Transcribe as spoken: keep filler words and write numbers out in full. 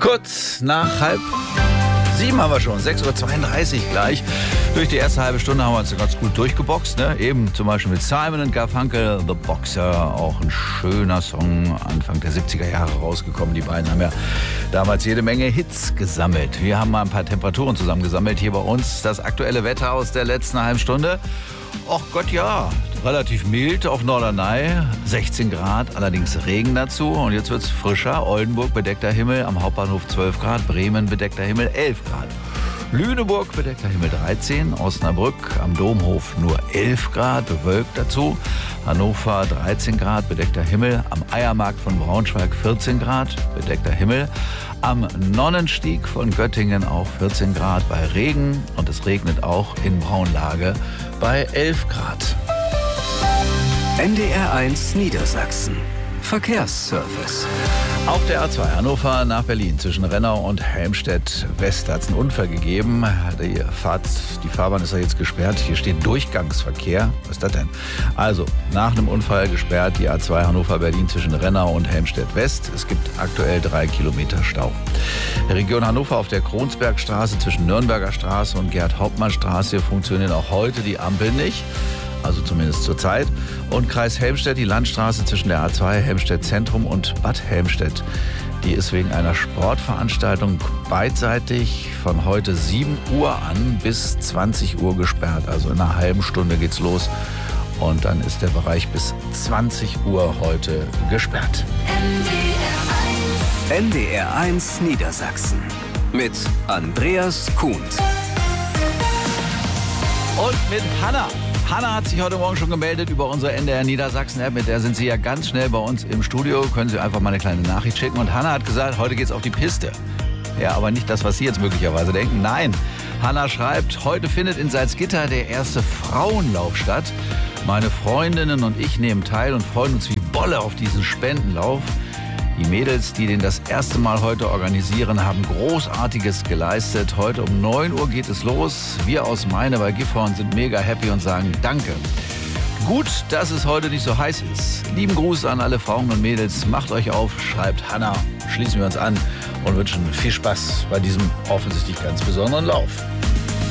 Kurz nach halb sieben haben wir schon, sechs Uhr zweiunddreißig gleich. Durch die erste halbe Stunde haben wir uns ganz gut durchgeboxt. Ne? Eben zum Beispiel mit Simon und Garfunkel, The Boxer, auch ein schöner Song, Anfang der siebziger Jahre rausgekommen. Die beiden haben ja damals jede Menge Hits gesammelt. Wir haben mal ein paar Temperaturen zusammengesammelt. Hier bei uns das aktuelle Wetter aus der letzten halben Stunde. Och Gott, ja, relativ mild auf Norderney, sechzehn Grad, allerdings Regen dazu. Und jetzt wird's frischer. Oldenburg bedeckter Himmel, am Hauptbahnhof zwölf Grad, Bremen bedeckter Himmel elf Grad. Lüneburg bedeckter Himmel dreizehn, Osnabrück am Domhof nur elf Grad, bewölkt dazu. Hannover dreizehn Grad, bedeckter Himmel. Am Eiermarkt von Braunschweig vierzehn Grad, bedeckter Himmel. Am Nonnenstieg von Göttingen auch vierzehn Grad bei Regen. Und es regnet auch in Braunlage bei elf Grad. N D R eins Niedersachsen. Verkehrsservice. Auf der A zwei Hannover nach Berlin zwischen Rennau und Helmstedt-West hat es einen Unfall gegeben. Die, Fahrt, die Fahrbahn ist ja jetzt gesperrt. Hier steht Durchgangsverkehr. Was ist das denn? Also, nach einem Unfall gesperrt die A zwei Hannover-Berlin zwischen Rennau und Helmstedt-West. Es gibt aktuell drei Kilometer Stau. Der Region Hannover auf der Kronsbergstraße zwischen Nürnberger Straße und Gerd-Hauptmann-Straße funktionieren auch heute die Ampeln nicht. Also zumindest zur Zeit. Und Kreis Helmstedt, die Landstraße zwischen der A zwei Helmstedt Zentrum und Bad Helmstedt. Die ist wegen einer Sportveranstaltung beidseitig von heute sieben Uhr an bis zwanzig Uhr gesperrt. Also in einer halben Stunde geht's los. Und dann ist der Bereich bis zwanzig Uhr heute gesperrt. N D R eins Niedersachsen mit Andreas Kuhn. Und mit Hanna. Hanna hat sich heute Morgen schon gemeldet über unsere N D R Niedersachsen-App. Mit der sind Sie ja ganz schnell bei uns im Studio. Können Sie einfach mal eine kleine Nachricht schicken. Und Hanna hat gesagt, heute geht's auf die Piste. Ja, aber nicht das, was Sie jetzt möglicherweise denken. Nein, Hanna schreibt, heute findet in Salzgitter der erste Frauenlauf statt. Meine Freundinnen und ich nehmen teil und freuen uns wie Bolle auf diesen Spendenlauf. Die Mädels, die den das erste Mal heute organisieren, haben Großartiges geleistet. Heute um neun Uhr geht es los. Wir aus Meine bei Gifhorn sind mega happy und sagen Danke. Gut, dass es heute nicht so heiß ist. Lieben Gruß an alle Frauen und Mädels. Macht euch auf, schreibt Hanna. Schließen wir uns an und wünschen viel Spaß bei diesem offensichtlich ganz besonderen Lauf.